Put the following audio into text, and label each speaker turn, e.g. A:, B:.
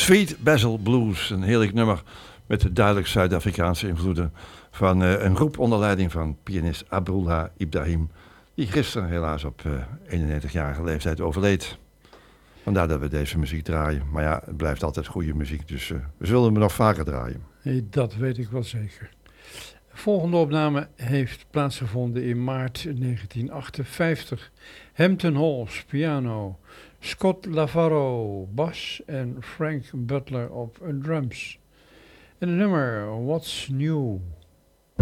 A: Sweet Basil Blues, een heerlijk nummer met de duidelijk Zuid-Afrikaanse invloeden van een groep onder leiding van pianist Abdullah Ibrahim, die gisteren helaas op 91-jarige leeftijd overleed. Vandaar dat we deze muziek draaien. Maar ja, het blijft altijd goede muziek, dus we zullen hem nog vaker draaien.
B: Nee, dat weet ik wel zeker. De volgende opname heeft plaatsgevonden in maart 1958. Hampton Halls, piano, Scott Lavaro, bas en Frank Butler op drums. En het nummer What's New?